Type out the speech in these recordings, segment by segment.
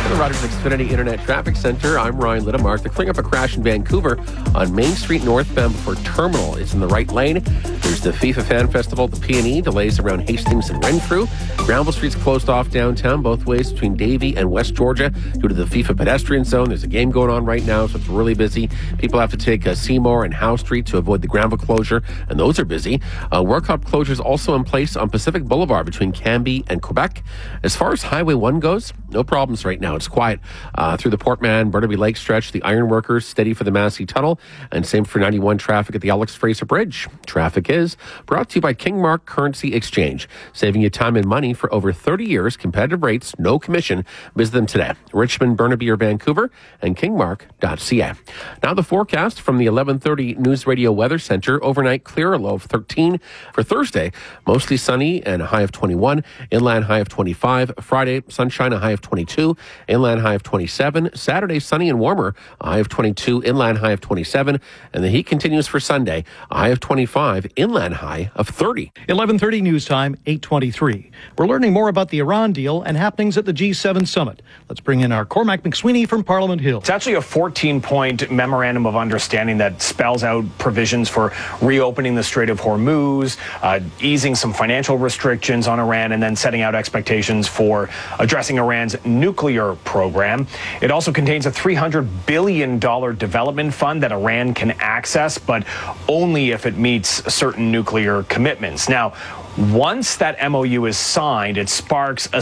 For the Rogers Xfinity Internet Traffic Center, I'm Ryan Littmark. They're clearing up a crash in Vancouver on Main Street northbound before Terminal. It's in the right lane. There's the FIFA Fan Festival at the P&E. Delays around Hastings and Renfrew. Granville Street's closed off downtown both ways between Davie and West Georgia due to the FIFA pedestrian zone. There's a game going on right now, so it's really busy. People have to take Seymour and Howe Street to avoid the Granville closure, and those are busy. World Cup closures also in place on Pacific Boulevard between Cambie and Quebec. As far as Highway 1 goes, no problems right now. It's quiet through the Port Mann, Burnaby Lake stretch, the Ironworkers, steady for the Massey Tunnel, and same for 91 traffic at the Alex Fraser Bridge. Traffic is brought to you by Kingmark Currency Exchange, saving you time and money for over 30 years, competitive rates, no commission. Visit them today. Richmond, Burnaby, or Vancouver, and kingmark.ca. Now the forecast from the 11:30 News Radio Weather Center. Overnight clear, a low of 13. For Thursday, mostly sunny and a high of 21. Inland high of 25. Friday, sunshine, a high of 22. Inland high of 27. Saturday, sunny and warmer, a high of 22. Inland high of 27. And the heat continues for Sunday, a high of 25. Inland high of 30. 11:30 news time, 8:23. We're learning more about the Iran deal and happenings at the G7 summit. Let's bring in our Cormac McSweeney from Parliament Hill. It's actually a 14-point memorandum of understanding that spells out provisions for reopening the Strait of Hormuz, easing some financial restrictions on Iran, and then setting out expectations for addressing Iran's nuclear program. It also contains a $300 billion development fund that Iran can access, but only if it meets certain nuclear commitments. Now, once that MOU is signed, it sparks a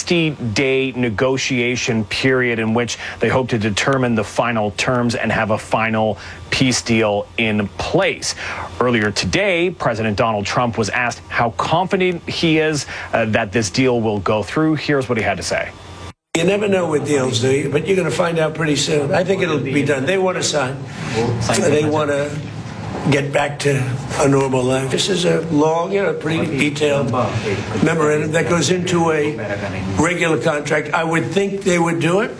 60-day negotiation period in which they hope to determine the final terms and have a final peace deal in place. Earlier today, President Donald Trump was asked how confident he is that this deal will go through. Here's what he had to say. You never know with deals, do you? But you're going to find out pretty soon. I think it'll be done. They want to sign. They want to get back to a normal life. This is a long, pretty detailed memorandum that goes into a regular contract. I would think they would do it.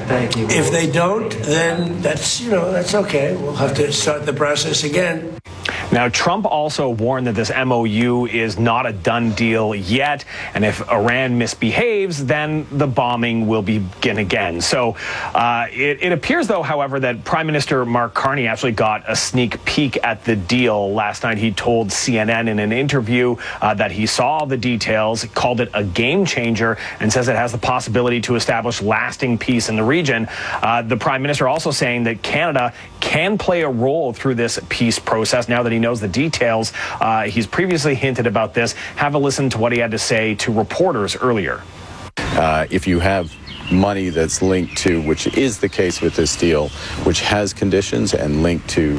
If they don't, then that's okay. We'll have to start the process again. Now, Trump also warned that this MOU is not a done deal yet, and if Iran misbehaves, then the bombing will begin again. So it appears, though, however, that Prime Minister Mark Carney actually got a sneak peek at the deal last night. He told CNN in an interview that he saw the details, called it a game changer, and says it has the possibility to establish lasting peace in the region. The Prime Minister also saying that Canada can play a role through this peace process now that he knows the details. He's previously hinted about this. Have a listen to what he had to say to reporters earlier. If you have money that's linked to, which is the case with this deal, which has conditions and linked to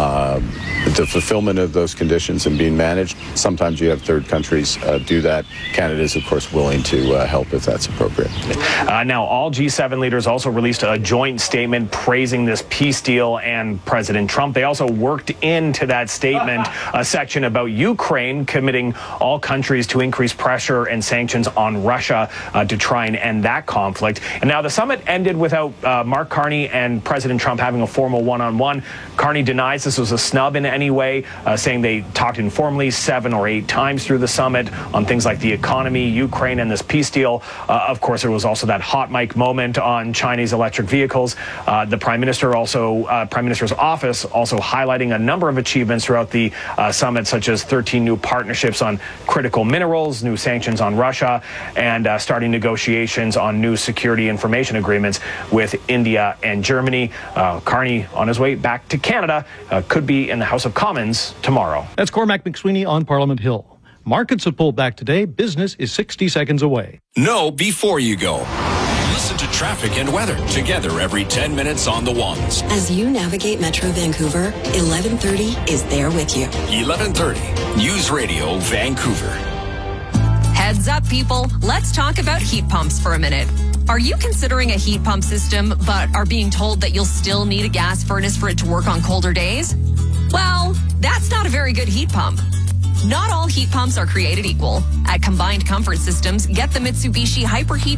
the fulfillment of those conditions and being managed, sometimes you have third countries do that. Canada is, of course, willing to help if that's appropriate. Now, all G7 leaders also released a joint statement praising this peace deal and President Trump. They also worked into that statement a section about Ukraine, committing all countries to increase pressure and sanctions on Russia to try and end that conflict. And now the summit ended without Mark Carney and President Trump having a formal one-on-one. Carney denies this was a snub in any way, saying they talked informally 7 or 8 times through the summit on things like the economy, Ukraine, and this peace deal. Of course, there was also that hot mic moment on Chinese electric vehicles. The Prime Minister's office also highlighting a number of achievements throughout the summit, such as 13 new partnerships on critical minerals, new sanctions on Russia, and starting negotiations on new security information agreements with India and Germany. Carney on his way back to Canada, could be in the House of Commons tomorrow. That's Cormac McSweeney on Parliament Hill. Markets have pulled back today. Business is 60 seconds away. Know before you go. Listen to traffic and weather together every 10 minutes on the ones. As you navigate Metro Vancouver, 1130 is there with you. 1130 News Radio Vancouver. Heads up, people. Let's talk about heat pumps for a minute. Are you considering a heat pump system but are being told that you'll still need a gas furnace for it to work on colder days? Well, that's not a very good heat pump. Not all heat pumps are created equal. At Combined Comfort Systems, get the Mitsubishi Hyperheat